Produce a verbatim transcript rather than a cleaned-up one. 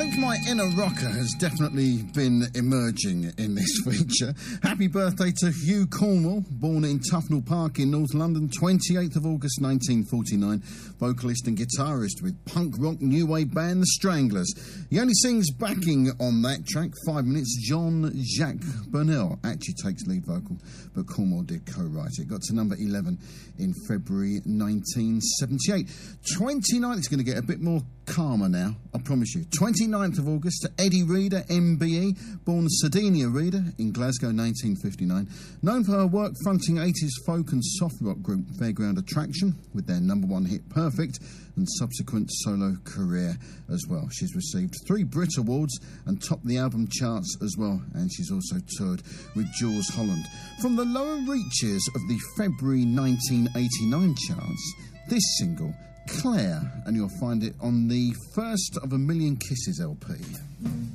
think my inner rocker has definitely been emerging in this feature. Happy birthday to Hugh Cornwell, born in Tufnell Park in North London, twenty-eighth of August nineteen forty-nine, vocalist and guitarist with punk rock new wave band The Stranglers. He only sings backing on that track, five minutes. John Jacques Burnell actually takes lead vocal, but Cornwell did co-write it. Got to number eleven in February nineteen seventy-eight. twenty-ninth is going to get a bit more calmer now, I promise you. twenty-ninth of August to Eddie Reader, M B E, born Sardinia Reader in Glasgow, nineteen fifty-nine. Known for her work fronting eighties folk and soft rock group Fairground Attraction with their number one hit Perfect and subsequent solo career as well. She's received three Brit Awards and topped the album charts as well, and she's also toured with Jules Holland. From the lower reaches of the February nineteen eighty-nine charts, this single, Claire, and you'll find it on the First of a Million Kisses L P.